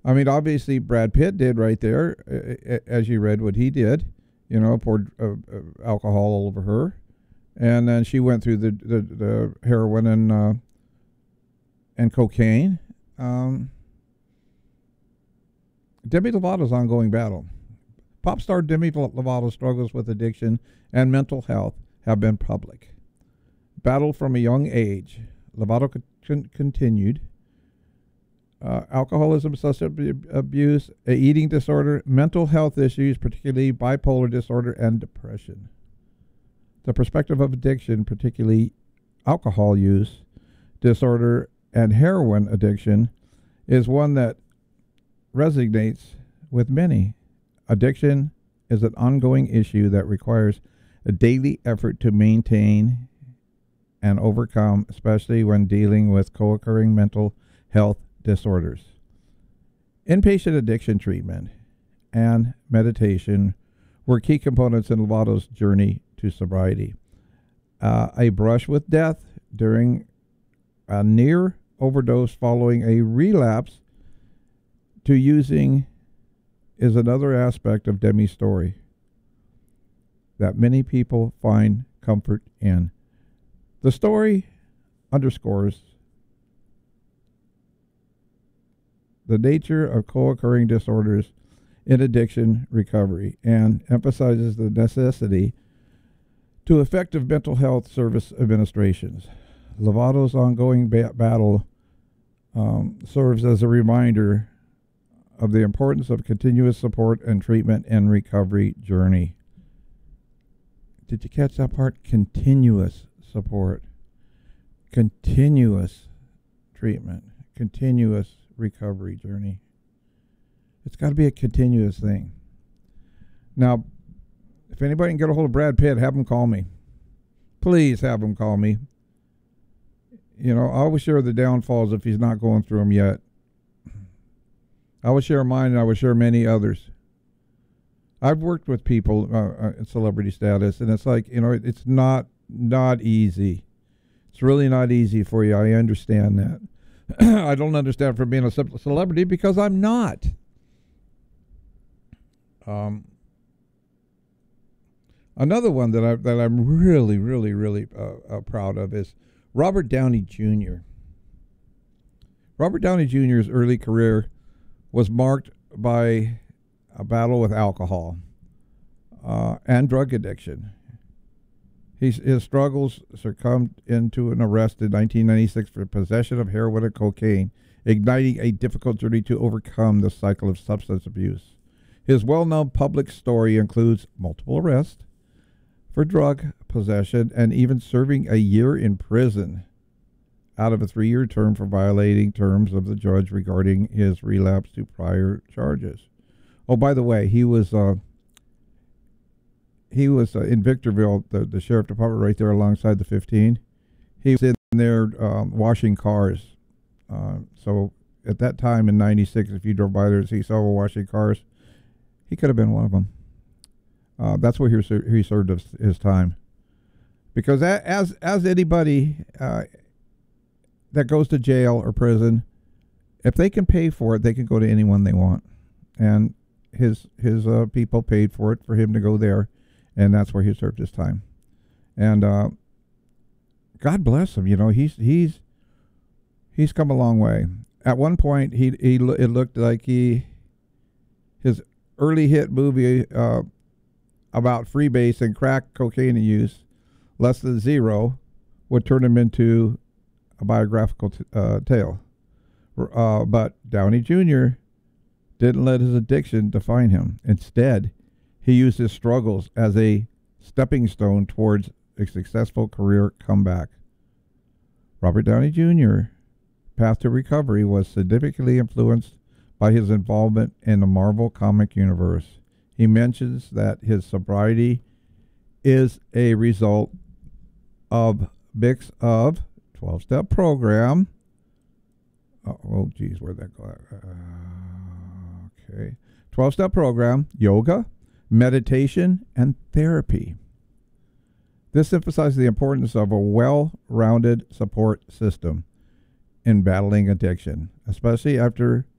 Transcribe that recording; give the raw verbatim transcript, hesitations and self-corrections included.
I mean, obviously, Brad Pitt did right there, uh, as you read what he did. You know, poured uh, uh, alcohol all over her, and then she went through the the, the heroin and uh, and cocaine. Um, Demi Lovato's ongoing battle. Pop star Demi Lovato's struggles with addiction and mental health have been public. Battled from a young age, Lovato con- continued. Uh, alcoholism, substance abuse, a eating disorder, mental health issues, particularly bipolar disorder and depression. The perspective of addiction, particularly alcohol use disorder and heroin addiction, is one that resonates with many. Addiction is an ongoing issue that requires a daily effort to maintain and overcome, especially when dealing with co-occurring mental health disorders. Inpatient addiction treatment and meditation were key components in Lovato's journey to sobriety. Uh, a brush with death during a near overdose following a relapse to using is another aspect of Demi's story that many people find comfort in. The story underscores the nature of co-occurring disorders in addiction recovery and emphasizes the necessity to effective mental health service administrations. Lovato's ongoing ba- battle um, serves as a reminder of the importance of continuous support and treatment and recovery journey. Did you catch that part? Continuous support, continuous treatment, continuous recovery journey. It's got to be a continuous thing. Now, if anybody can get a hold of Brad Pitt, have him call me. Please have him call me. You know, I will share the downfalls if he's not going through them yet. I will share mine, and I will share many others. I've worked with people uh, in celebrity status, and it's like, you know, it, it's not not easy. It's really not easy for you. I understand that. I don't understand from being a celebrity because I'm not. Um, another one that I that I'm really, really, really uh, uh, proud of is Robert Downey Junior Robert Downey Junior's early career was marked by a battle with alcohol uh, and drug addiction. He's, his struggles succumbed into an arrest in nineteen ninety-six for possession of heroin and cocaine, igniting a difficult journey to overcome the cycle of substance abuse. His well-known public story includes multiple arrests for drug possession and even serving a year in prison out of a three-year term for violating terms of the judge regarding his relapse to prior charges. Oh, by the way, he was uh, he was uh, in Victorville, the, the sheriff department right there alongside the fifteen. He was in there um, washing cars. Uh, so at that time in ninety-six, if you drove by there and see someone washing cars, he could have been one of them. Uh, that's where he, ser- he served his, his time. Because a- as as anybody uh, that goes to jail or prison, if they can pay for it, they can go to anyone they want. And his his uh, people paid for it for him to go there, and that's where he served his time. And uh, God bless him. You know, he's he's he's come a long way. At one point, he he it looked like he his early hit movie uh, about freebase and crack cocaine use, Less Than Zero, would turn him into a biographical t- uh, tale. Uh, but Downey Junior didn't let his addiction define him. Instead, he used his struggles as a stepping stone towards a successful career comeback. Robert Downey Junior's path to recovery was significantly influenced by his involvement in the Marvel comic universe. He mentions that his sobriety is a result of mix of twelve-step program. Oh, oh geez, where'd that go? Uh, okay. twelve-step program, yoga, meditation, and therapy. This emphasizes the importance of a well-rounded support system in battling addiction, especially after